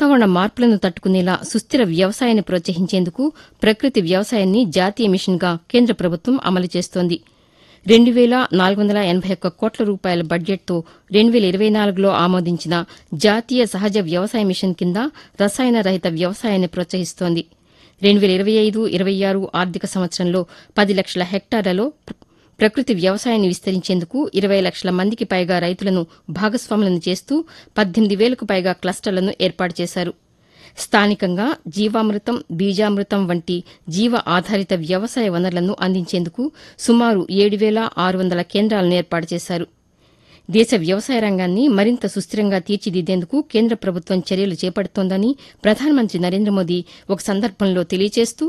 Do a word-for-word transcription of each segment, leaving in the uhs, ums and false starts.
వాతావరణ మార్పులను తట్టుకునేలా సుస్థిర వ్యవసాయాన్ని ప్రోత్సహించేందుకు ప్రకృతి వ్యవసాయాన్ని జాతీయ మిషన్గా కేంద్ర ప్రభుత్వం అమలు చేస్తోంది. రెండు వేల నాలుగు వందల ఎనబై ఒక్క కోట్ల రూపాయల బడ్జెట్తో రెండు వేల ఇరవై నాలుగులో ఆమోదించిన జాతీయ సహజ వ్యవసాయ మిషన్ కింద రసాయన రహిత వ్యవసాయాన్ని ప్రోత్సహిస్తోంది. రెండు వేల ఇరవై ఐదు ఇరవై ఆరు ఆర్థిక సంవత్సరంలో పది లక్షల హెక్టార్లలో ప్రకృతి వ్యవసాయాన్ని విస్తరించేందుకు ఇరవై లక్షల మందికి పైగా రైతులను భాగస్వాములను చేస్తూ పద్దెనిమిది వేలకు పైగా క్లస్టర్లను ఏర్పాటు చేశారు. స్థానికంగా జీవామృతం, బీజామృతం వంటి జీవ ఆధారిత వ్యవసాయ వనరులను అందించేందుకు సుమారు ఏడు వేల ఆరు వందల కేంద్రాలను ఏర్పాటు చేశారు. దేశ వ్యవసాయ రంగాన్ని మరింత సుస్థిరంగా తీర్చిదిద్దేందుకు కేంద్ర ప్రభుత్వం చర్యలు చేపడుతోందని ప్రధానమంత్రి నరేంద్ర మోదీ ఒక సందర్భంలో తెలియజేస్తూ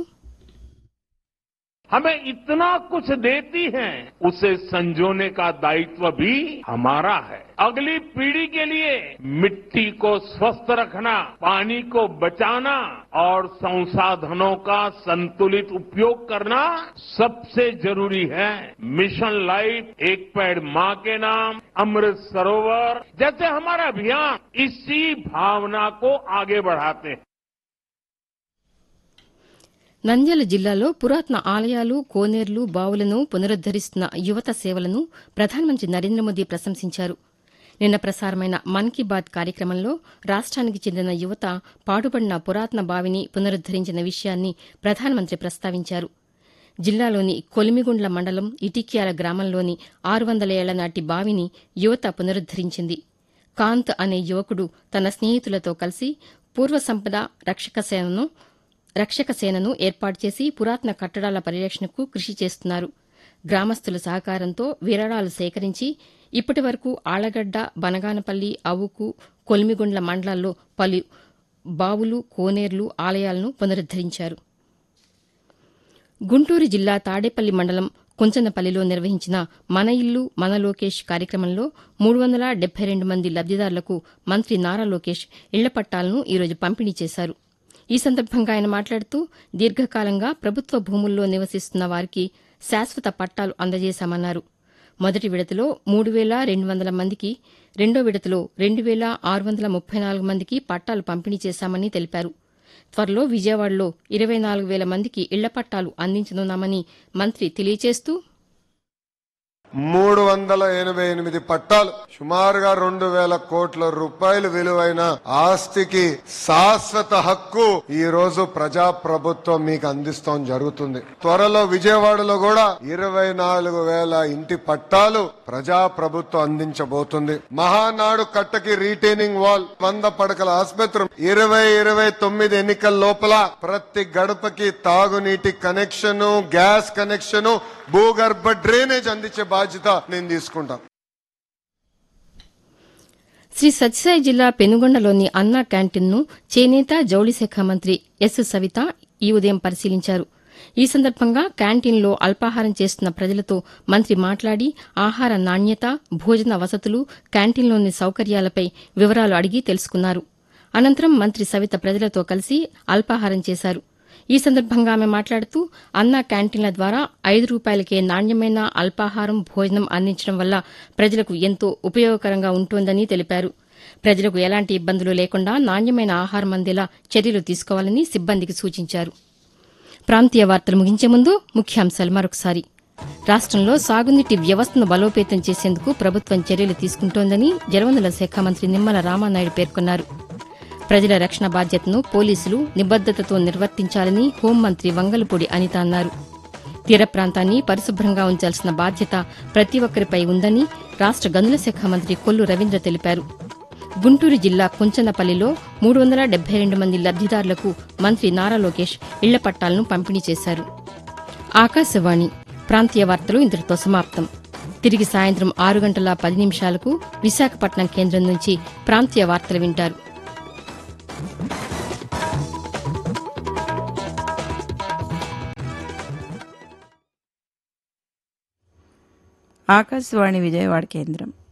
हमें इतना कुछ देती है, उसे संजोने का दायित्व भी हमारा है. अगली पीढ़ी के लिए मिट्टी को स्वस्थ रखना, पानी को बचाना और संसाधनों का संतुलित उपयोग करना सबसे जरूरी है. मिशन लाइफ, एक पेड़ मां के नाम, अमृत सरोवर जैसे हमारा अभियान इसी भावना को आगे बढ़ाते हैं. నంద్యాల జిల్లాలో పురాతన ఆలయాలు, కోనేర్లు, బావులను పునరుద్దరిస్తున్న యువత సేవలను ప్రధానమంత్రి నరేంద్ర మోదీ ప్రశంసించారు. నిన్న ప్రసారమైన మన్ కీ బాత్ కార్యక్రమంలో రాష్ట్రానికి చెందిన యువత పాడుపడిన పురాతన బావిని పునరుద్దరించిన విషయాన్ని ప్రధానమంత్రి ప్రస్తావించారు. జిల్లాలోని కొలిమిగుండ్ల మండలం ఇటిక్యాల గ్రామంలోని ఆరు వందల ఏళ్ల నాటి బావిని యువత పునరుద్దరించింది. కాంత్ అనే యువకుడు తన స్నేహితులతో కలిసి పూర్వ సంపద రక్షక సేనను రక్షక సేనను ఏర్పాటు చేసి పురాతన కట్టడాల పరిరక్షణకు కృషి చేస్తున్నారు. గ్రామస్తుల సహకారంతో విరాళాలు సేకరించి ఇప్పటి వరకు ఆళ్లగడ్డ, బనగానపల్లి, అవుకు, కొలిమిగుండ్ల మండలాల్లో పలు బావులు, కోనేర్లు, ఆలయాలను పునరుద్దరించారు. గుంటూరు జిల్లా తాడేపల్లి మండలం కుంచనపల్లిలో నిర్వహించిన మన ఇల్లు మన లోకేష్ కార్యక్రమంలో మూడు వందల డెబ్బై రెండు మంది లబ్దిదారులకు మంత్రి నారా లోకేష్ ఇళ్ల పట్టాలను ఈరోజు పంపిణీ చేశారు. ఈ సందర్భంగా ఆయన మాట్లాడుతూ దీర్ఘకాలంగా ప్రభుత్వ భూముల్లో నివసిస్తున్న వారికి శాశ్వత పట్టాలు అందజేశామన్నారు. మొదటి విడతలో మూడు వేల రెండు వందల మందికి, రెండో విడతలో రెండు వేల ఆరు వందల ముప్పై నాలుగు మందికి పట్టాలు పంపిణీ చేశామని తెలిపారు. త్వరలో విజయవాడలో ఇరవై నాలుగు వేల మందికి ఇళ్ల పట్టాలు అందించనున్నామని మంత్రి తెలియజేస్తూ మూడు వందల ఎనభై ఎనిమిది పట్టాలు, సుమారుగా రెండు వేల కోట్ల రూపాయలు విలువైన ఆస్తికి శాశ్వత హక్కు ఈ రోజు ప్రజా ప్రభుత్వం మీకు అందిస్తాం జరుగుతుంది. త్వరలో విజయవాడలో కూడా ఇరవై నాలుగు వేల ఇంటి పట్టాలు ప్రజా ప్రభుత్వం అందించబోతుంది. మహానాడు కట్టకి రీటైనింగ్ వాల్, వంద పడకల ఆసుపత్రి, ఇరవై ఇరవై తొమ్మిది ఎన్నికల లోపల ప్రతి గడపకి తాగునీటి కనెక్షన్, గ్యాస్ కనెక్షన్, భూగర్భ డ్రైనేజ్ అందించే బాధ్యత నేను తీసుకుంటాను. శ్రీ సత్యసాయి జిల్లా పెనుగొండలోని అన్నా క్యాంటీన్ను చేనేత, జౌళి శాఖ మంత్రి ఎస్ సవిత ఈ ఉదయం పరిశీలించారు. ఈ సందర్భంగా క్యాంటీన్లో అల్పాహారం చేస్తున్న ప్రజలతో మంత్రి మాట్లాడి ఆహార నాణ్యత, భోజన వసతులు, క్యాంటీన్లోని సౌకర్యాలపై వివరాలు అడిగి తెలుసుకున్నారు. అనంతరం మంత్రి సవిత ప్రజలతో కలిసి అల్పాహారం చేశారు. ఈ సందర్భంగా ఆమె మాట్లాడుతూ అన్నా క్యాంటీన్ల ద్వారా ఐదు రూపాయలకే నాణ్యమైన అల్పాహారం, భోజనం అందించడం వల్ల ప్రజలకు ఎంతో ఉపయోగకరంగా ఉంటోందని తెలిపారు. ప్రజలకు ఎలాంటి ఇబ్బందులు లేకుండా నాణ్యమైన ఆహారం అందేలా చర్యలు తీసుకోవాలని సిబ్బందికి సూచించారు. ప్రాంతీయ వార్తలు ముగించే ముందు ముఖ్యాంశాలు మరొకసారి. రాష్టంలో సాగునీటి వ్యవస్థను బలోపేతం చేసేందుకు ప్రభుత్వం చర్యలు తీసుకుంటోందని జలవనరుల శాఖ మంత్రి నిమ్మల రామానాయుడు పేర్కొన్నారు. ప్రజల రక్షణ బాధ్యతను పోలీసులు నిబద్దతతో నిర్వర్తించాలని హోంమంత్రి వంగలపూడి అనిత అన్నారు. తీర ప్రాంతాన్ని పరిశుభ్రంగా ఉంచాల్సిన బాధ్యత ప్రతి ఒక్కరిపై ఉందని రాష్ట గనుల శాఖ మంత్రి కొల్లు రవీంద్ర తెలిపారు. గుంటూరు జిల్లా కుంచనపల్లిలో మూడు వందల డెబ్బై రెండు మంది లబ్దిదారులకు మంత్రి నారా లోకేష్ ఇళ్ల పట్టాలను పంపిణీ చేశారు. ఆకాశవాణి ప్రాంతీయ వార్తలు ఇంతటితో సమాప్తం. తిరిగి సాయంత్రం ఆరు గంటల పది నిమిషాలకు విశాఖపట్నం కేంద్రం నుంచి ప్రాంతీయ వార్తలు వింటారు. ఆకాశవాణి విజయవాడ కేంద్రం.